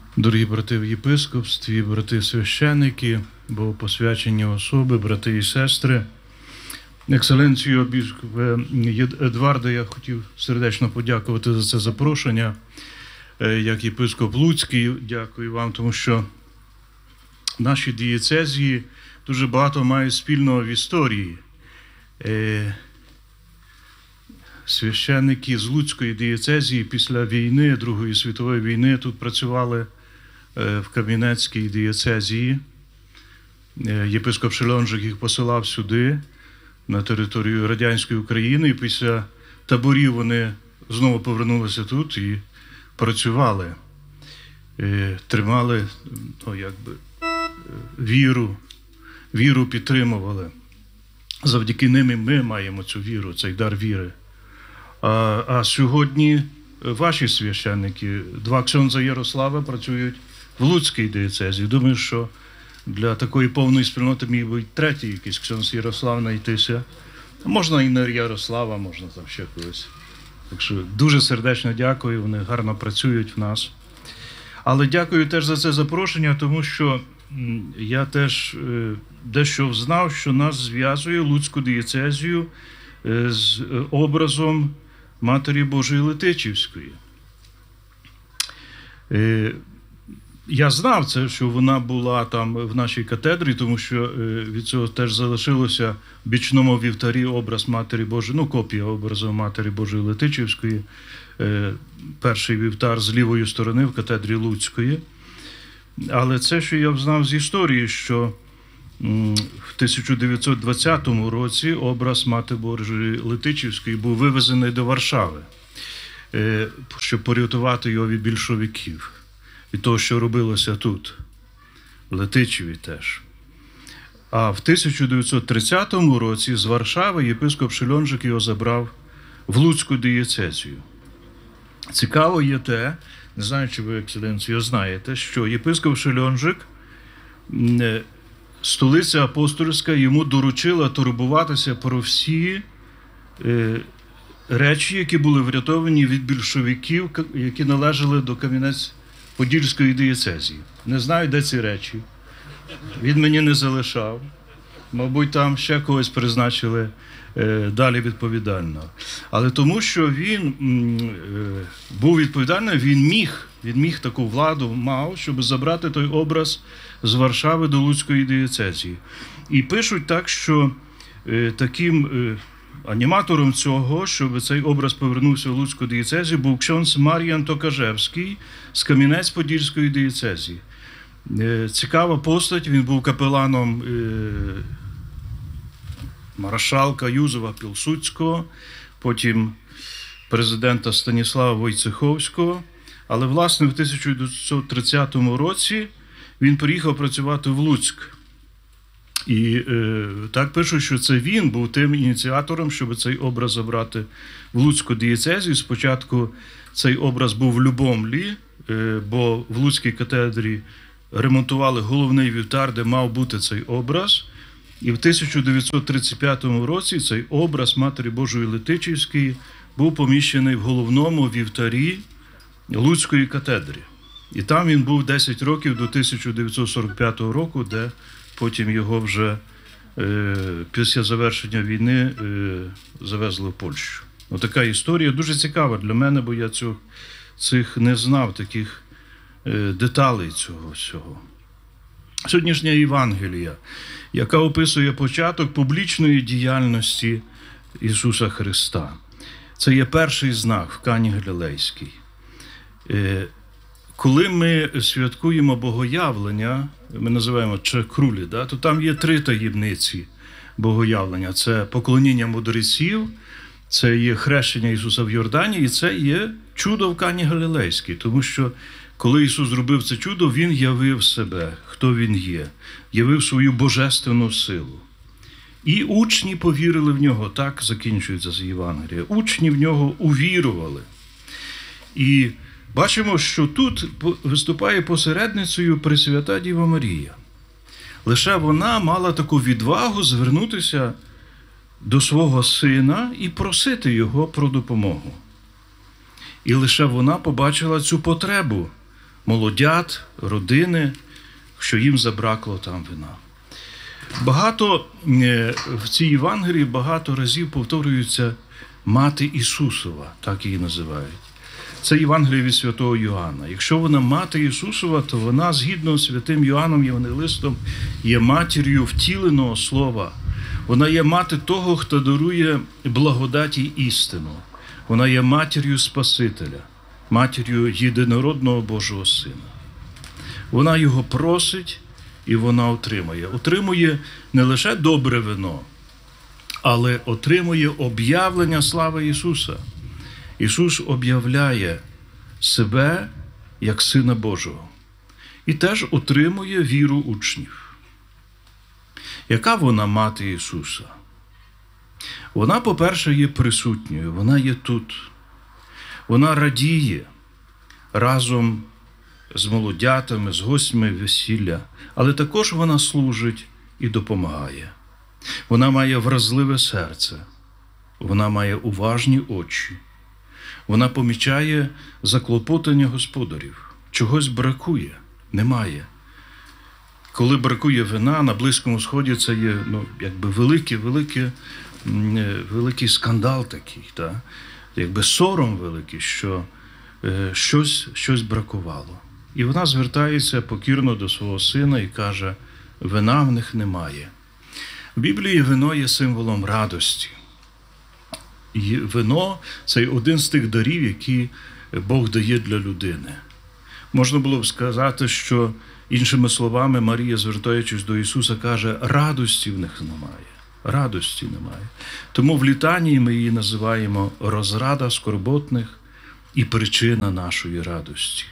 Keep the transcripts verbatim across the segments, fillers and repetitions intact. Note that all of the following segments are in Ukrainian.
Дорогі брати в єпископстві, брати священики, богопосвячені особи, брати і сестри, екселенцію біскупе Едварда, я хотів сердечно подякувати за це запрошення. Як єпископ Луцький, дякую вам, тому що наші дієцезії дуже багато мають спільного в історії. Священники з Луцької дієцезії після війни, Другої світової війни, тут працювали в Кам'янецькій дієцезії. Єпископ Шелонжик їх посилав сюди, на територію радянської України, і після таборів вони знову повернулися тут і працювали, тримали, ну, якби, віру, віру підтримували. Завдяки ним ми маємо цю віру, цей дар віри. А, а сьогодні ваші священники, два ксьондза Ярослава, працюють в Луцькій дієцезії. Думаю, що для такої повної спільноти міг би третій якийсь ксьондз Ярослав знайтися. Можна і не Ярослава, можна там ще когось. Так що дуже сердечно дякую, вони гарно працюють в нас. Але дякую теж за це запрошення, тому що я теж дещо знав, що нас зв'язує Луцьку дієцезію з образом Матері Божої Летичівської. Я знав це, що вона була там в нашій катедрі, тому що від цього теж залишилося в бічному вівтарі образ Матері Божої, ну, копія образу Матері Божої Летичівської, перший вівтар з лівої сторони в катедрі Луцької. Але це, що я знав з історії, що в тисяча дев'ятсот двадцятому році образ Матері Божої Летичівської був вивезений до Варшави, щоб порятувати його від більшовиків, від того, що робилося тут, в Летичеві теж. А в тисяча дев'ятсот тридцятому році з Варшави єпископ Шелонжик його забрав в Луцьку дієцезію. Цікаво є те, не знаю, чи ви, екселенцію, знаєте, що єпископ Шелонжик, столиця апостольська, йому доручила турбуватися про всі речі, які були врятовані від більшовиків, які належали до Кам'янець-Подільської дієцезії. Не знаю, де ці речі. Він мені не залишав. Мабуть, там ще когось призначили далі відповідального. Але тому, що він був відповідальним, він міг, він міг таку владу мав, щоб забрати той образ з Варшави до Луцької дієцезії. І пишуть так, що таким аніматором цього, щоб цей образ повернувся в Луцьку дієцезію, був ксьондз Мар'ян Токажевський з Кам'янець-Подільської дієцезії. Цікава постать, він був капеланом маршалка Юзефа Пілсудського, потім президента Станіслава Войцеховського. Але, власне, в тисяча дев'ятсот тридцятому році він приїхав працювати в Луцьк. І е, так пишуть, що це він був тим ініціатором, щоб цей образ забрати в Луцьку дієцезію. Спочатку цей образ був в Любомлі, е, бо в Луцькій катедрі ремонтували головний вівтар, де мав бути цей образ. І в тисяча дев'ятсот тридцять п'ятому році цей образ Матері Божої Летичівської був поміщений в головному вівтарі Луцької катедри. І там він був десять років до тисяча дев'ятсот сорок п'ятого року, де потім його вже е, після завершення війни е, завезли в Польщу. Ось така історія дуже цікава для мене, бо я цього, цих не знав, таких е, деталей цього всього. Сьогоднішня Євангелія, яка описує початок публічної діяльності Ісуса Христа. Це є перший знак в Кані Галілейській. Е, Коли ми святкуємо Богоявлення, ми називаємо Чекрулі, да, то там є три таємниці Богоявлення. Це поклоніння мудреців, це є хрещення Ісуса в Йордані, і це є чудо в Кані Галілейській. Тому що, коли Ісус зробив це чудо, Він явив себе, хто Він є, явив свою божественну силу. І учні повірили в Нього, так закінчується з Євангелія. Учні в Нього увірували. І бачимо, що тут виступає посередницею Пресвята Діва Марія. Лише вона мала таку відвагу звернутися до свого сина і просити його про допомогу. І лише вона побачила цю потребу молодят, родини, що їм забракло там вина. Багато в цій Євангелії багато разів повторюється мати Ісусова, так її називають. Це Євангеліє від святого Йоанна. Якщо вона мати Ісусова, то вона, згідно з святим Йоанном Євангелистом, є матір'ю втіленого Слова. Вона є мати того, хто дарує благодаті істину. Вона є матір'ю Спасителя, матір'ю єдинородного Божого Сина. Вона його просить, і вона отримує. Отримує не лише добре вино, але отримує об'явлення слави Ісуса. Ісус об'являє себе як Сина Божого. І теж отримує віру учнів. Яка вона мати Ісуса? Вона, по-перше, є присутньою, вона є тут. Вона радіє разом з молодятами, з гостями весілля, але також вона служить і допомагає. Вона має вразливе серце, вона має уважні очі, вона помічає заклопотання господарів. Чогось бракує, немає. Коли бракує вина, на Близькому Сході це є ну, якби великий, великий, великий скандал такий, так? Якби сором великий, що е, щось, щось бракувало. І вона звертається покірно до свого сина і каже, вина в них немає. В Біблії вино є символом радості. І вино – це один з тих дарів, які Бог дає для людини. Можна було б сказати, що, іншими словами, Марія, звертаючись до Ісуса, каже, радості в них немає. Радості немає. Тому в літанії ми її називаємо розрада скорботних і причина нашої радості.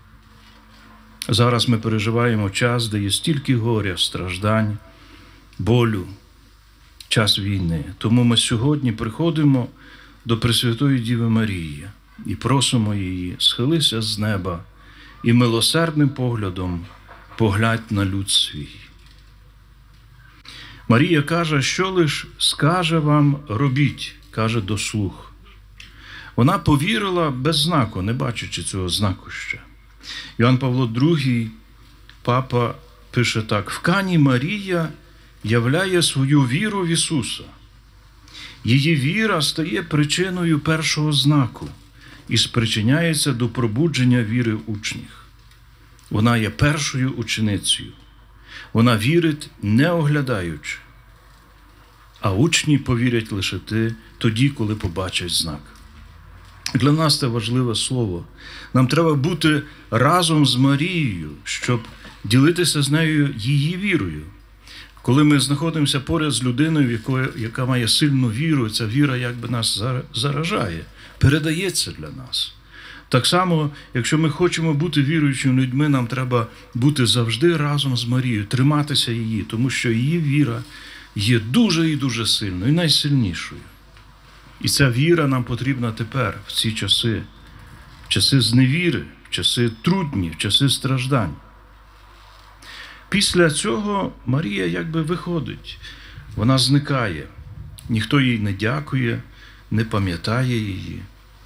Зараз ми переживаємо час, де є стільки горя, страждань, болю, час війни. Тому ми сьогодні приходимо до Пресвятої Діви Марії і просимо її, схилися з неба і милосердним поглядом поглядь на люд свій. Марія каже, що лиш скаже вам, робіть, каже до слуг. Вона повірила без знаку, не бачачи цього знаку ще. Іоанн Павло другий, папа, пише так, в Кані Марія являє свою віру в Ісуса. Її віра стає причиною першого знаку і спричиняється до пробудження віри учнів. Вона є першою ученицею. Вона вірить, не оглядаючи. А учні повірять лише тоді, коли побачать знак. Для нас це важливе слово. Нам треба бути разом з Марією, щоб ділитися з нею її вірою. Коли ми знаходимося поряд з людиною, яка має сильну віру, ця віра якби нас заражає, передається для нас. Так само, якщо ми хочемо бути віруючими людьми, нам треба бути завжди разом з Марією, триматися її, тому що її віра є дуже і дуже сильною, і найсильнішою. І ця віра нам потрібна тепер, в ці часи, в часи зневіри, в часи трудні, в часи страждань. Після цього Марія якби виходить, вона зникає. Ніхто їй не дякує, не пам'ятає її.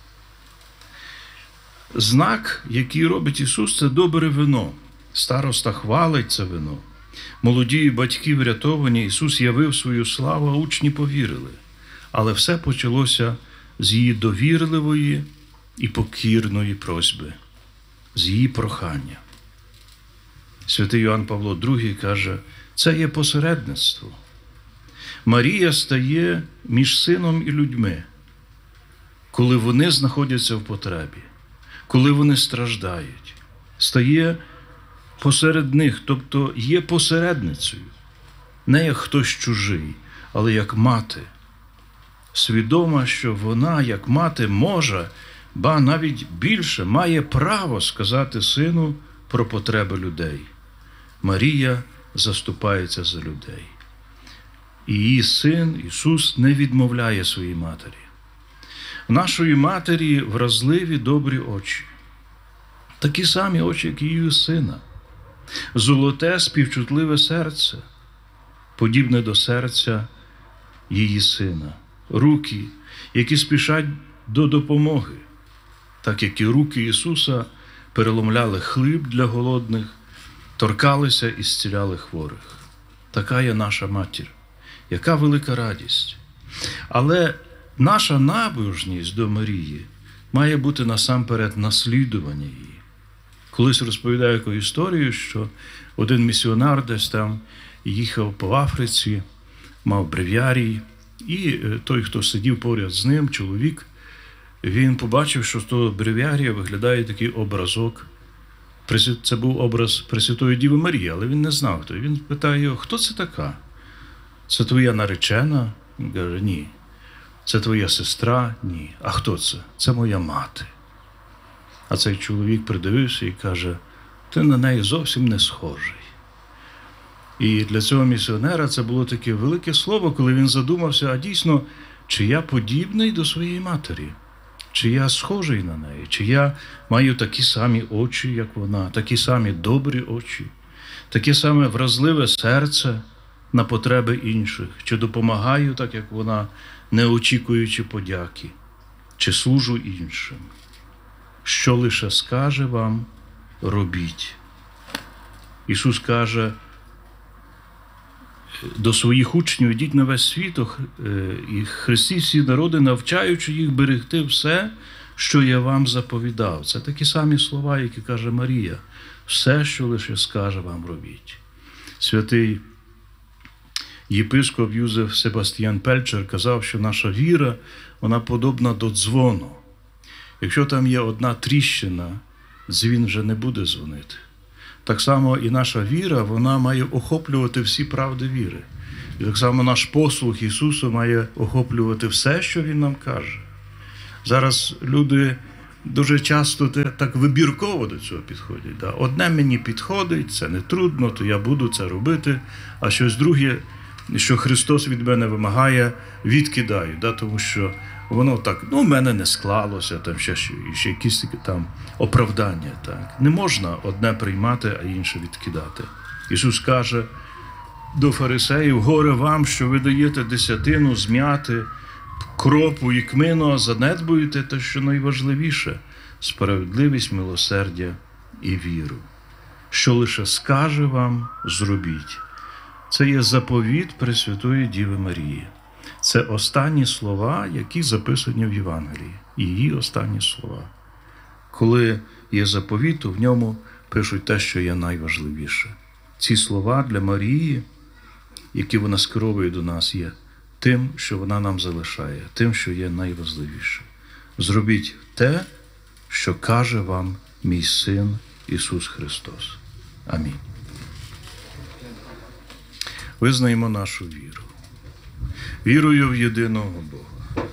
Знак, який робить Ісус, це добре вино. Староста хвалить це вино. Молоді батьки врятовані, Ісус явив свою славу, а учні повірили. Але все почалося з її довірливої і покірної просьби, з її прохання. Святий Іоанн Павло другий каже, це є посередництво. Марія стає між сином і людьми, коли вони знаходяться в потребі, коли вони страждають. Стає посеред них, тобто є посередницею. Не як хтось чужий, але як мати. Свідома, що вона, як мати, може, ба навіть більше, має право сказати сину про потреби людей. Марія заступається за людей. І її син, Ісус, не відмовляє своїй матері. В нашої матері вразливі, добрі очі. Такі самі очі, як і її сина. Золоте, співчутливе серце, подібне до серця її сина. Руки, які спішать до допомоги, так як і руки Ісуса переломляли хліб для голодних, торкалися і зціляли хворих. Така є наша матір. Яка велика радість. Але наша набожність до Марії має бути насамперед наслідування її. Колись розповідаю таку історію, що один місіонар десь там їхав по Африці, мав бревіарій, і той, хто сидів поряд з ним, чоловік, він побачив, що з того бревіарія виглядає такий образок. Це був образ Пресвятої Діви Марії, але він не знав, хто. Він питає його, хто це така? Це твоя наречена? Він каже, ні. Це твоя сестра? Ні. А хто це? Це моя мати. А цей чоловік придивився і каже, ти на неї зовсім не схожий. І для цього місіонера це було таке велике слово, коли він задумався, а дійсно, чи я подібний до своєї матері? Чи я схожий на неї? Чи я маю такі самі очі, як вона, такі самі добрі очі, таке саме вразливе серце на потреби інших? Чи допомагаю, так як вона, не очікуючи подяки? Чи служу іншим? Що лише скаже вам, робіть. Ісус каже до своїх учнів, ідіть на весь світ, і хрестіть всі народи, навчаючи їх берегти все, що я вам заповідав. Це такі самі слова, які каже Марія. Все, що лише скаже вам, робіть. Святий єпископ Юзеф Себастьян Пельчер казав, що наша віра, вона подобна до дзвону. Якщо там є одна тріщина, дзвін вже не буде дзвонити. Так само і наша віра, вона має охоплювати всі правди віри. І так само наш послуг Ісусу має охоплювати все, що Він нам каже. Зараз люди дуже часто так вибірково до цього підходять. Одне мені підходить, це не трудно, то я буду це робити, а щось друге, що Христос від мене вимагає, відкидаю, тому що воно так, ну, в мене не склалося, там ще, ще якісь там оправдання. Так. Не можна одне приймати, а інше відкидати. Ісус каже до фарисеїв, горе вам, що ви даєте десятину з м'яти, кропу і кмину, а занедбуєте те, що найважливіше – справедливість, милосердя і віру. Що лише скаже вам, зробіть. Це є заповіт Пресвятої Діви Марії. Це останні слова, які записані в Євангелії. Її останні слова. Коли є заповіт, то в ньому пишуть те, що є найважливіше. Ці слова для Марії, які вона скеровує до нас, є тим, що вона нам залишає, тим, що є найважливіше. Зробіть те, що каже вам мій Син Ісус Христос. Амінь. Визнаємо нашу віру. Вірую в єдиного Бога.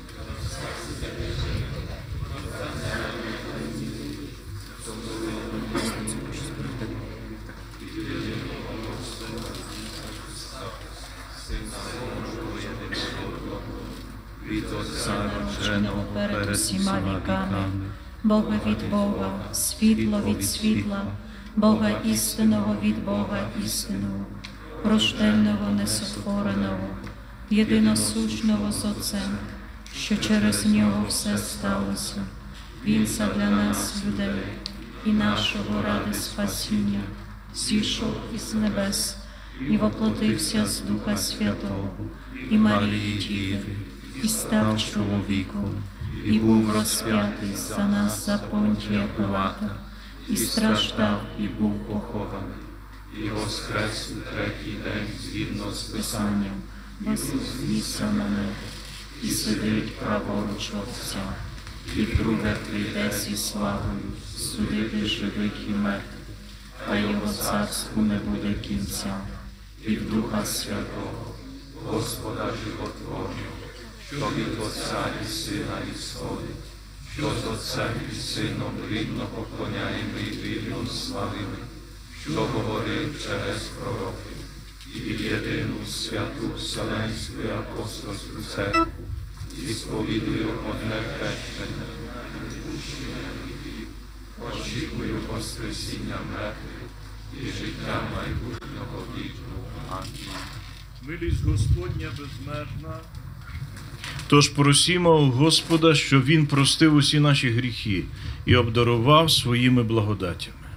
Від Отця родженого перед усіма віками, Бога від Бога, світло від світла, Бога істинного від Бога істинного, рожденного несотвореного, єдиносущного з Отцем, що через Нього все сталося. Він задля нас, людей, і нашого ради спасіння, зійшов із небес і воплотився з Духа Святого, і Марії Діви, і став чоловіком, і був розп'ятий за нас за Понтія Пилата, і страждав, і був похований, і воскрес у третій день згідно з Писанням, вознісся на небо, і сидить праворуч Отця, і вдруге прийде зі славою судити живих і мертвих, а його царству не буде кінця, і в Духа Святого, Господа животворного, що від Отця і Сина ісходить, що з Отцем і Сином рівно поклоняємо і вірно славимо, що говорив через пророків, і в єдину святу Вселенську і апостольську церкву, і сповідую одне хрещення, очікую воскресіння мертвих і життя майбутнього віку. Амінь. Милість Господня безмежна, Тож просімо у Господа, щоб Він простив усі наші гріхи і обдарував своїми благодатями.